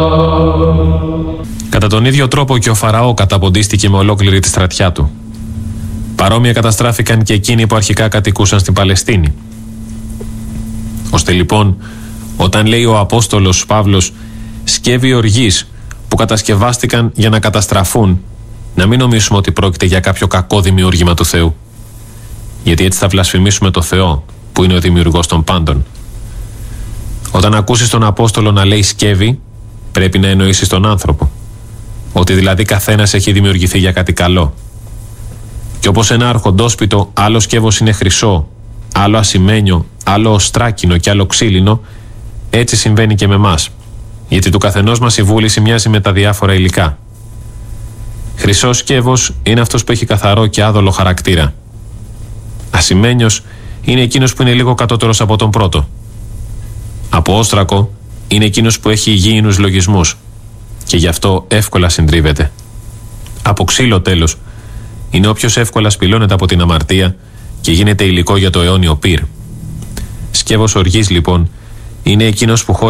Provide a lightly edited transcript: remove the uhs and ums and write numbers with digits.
Κατά τον ίδιο τρόπο και ο Φαραώ καταποντίστηκε με ολόκληρη τη στρατιά του. Παρόμοια καταστράφηκαν και εκείνοι που αρχικά κατοικούσαν στην Παλαιστίνη. Ώστε λοιπόν, όταν λέει ο Απόστολος Παύλος σκεύη οργής που κατασκευάστηκαν για να καταστραφούν, να μην νομίσουμε ότι πρόκειται για κάποιο κακό δημιούργημα του Θεού. Γιατί έτσι θα βλασφημίσουμε το Θεό, που είναι ο δημιουργός των πάντων. Όταν ακούσεις τον Απόστολο να λέει σκεύη, πρέπει να εννοήσεις τον άνθρωπο. Ότι δηλαδή καθένας έχει δημιουργηθεί για κάτι καλό. Και όπως ένα αρχοντόσπιτο, άλλο σκεύος είναι χρυσό, άλλο ασημένιο, άλλο οστράκινο και άλλο ξύλινο, έτσι συμβαίνει και με εμάς. Γιατί του καθενός μας η βούληση μοιάζει με τα διάφορα υλικά. Χρυσό σκεύος είναι αυτός που έχει καθαρό και άδολο χαρακτήρα. Ασημένιος είναι εκείνος που είναι λίγο κατώτερος από τον πρώτο. Από όστρακο είναι εκείνος που έχει υγιεινούς λογισμούς και γι' αυτό εύκολα συντρίβεται. Από ξύλο τέλος είναι όποιος εύκολα σπηλώνεται από την αμαρτία και γίνεται υλικό για το αιώνιο πυρ. Σκεύος οργής λοιπόν είναι εκείνος που